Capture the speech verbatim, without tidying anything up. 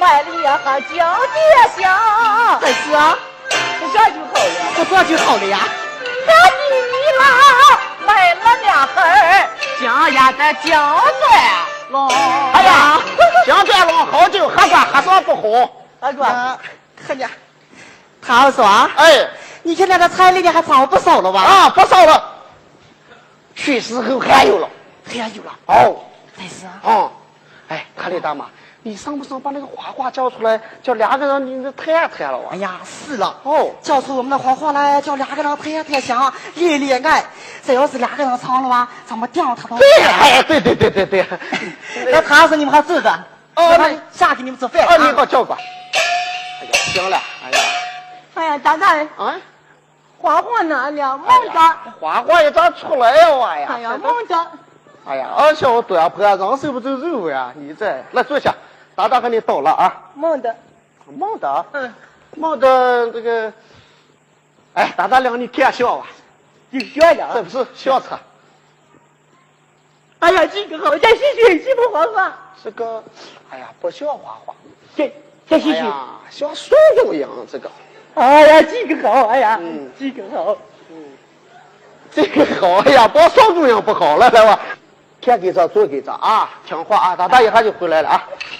怀里呀还叫爹香。 可是啊， 这就好了， 不这就好了呀。 他你啦，买了俩孩儿，想呀的叫转龙。 哎呀，想转龙好酒喝过，喝上不好。 二哥， 看见，唐说， 哎， 你现在的彩礼你还早不少了吧？ 啊，不少了。去世后还有了， 还有了。 哦， 但是啊， 哦，哎，塔里大妈，你上不上把那个花花叫出来，叫两个人你谈谈了啊？ 哎呀，是了。 哦， 叫出我们的花花来，叫两个人谈谈香，恋恋爱。这要是两个人唱了吧，咱们吊他都。 对，哎，对对对对对。 那唐说你们还走着？ 哦， 那下给你们做饭。 哦，你给我叫吧。哎呀，行了，哎呀， 哎呀，大大， 啊， 花花哪了？忙着。 花花也咋出来呀？我呀， 哎呀，忙着。 哎呀，而且我端盘上手不走肉呀，你这来坐下，大大给你倒了啊。 忙的。 忙的， 嗯， 忙的这个，哎，大大让你看笑啊， 就笑呀。 这不是笑车。 哎呀，这个好，再洗洗，洗不花花。 这个，哎呀，不像花花， 再再洗洗。 哎呀，像孙中阳这个。 哎呀，这个好，哎呀， 嗯， 这个好， 嗯，这个好，哎呀，把孙中阳不好了，来吧，看给这，做给这啊，听话啊，大大一下就回来了啊。